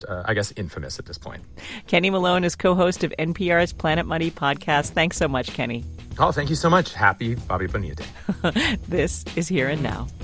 I guess, infamous at this point. Kenny Malone is co-host of NPR's Planet Money podcast. Thanks so much, Kenny. Oh, thank you so much. Happy Bobby Bonilla Day. This is Here and Now.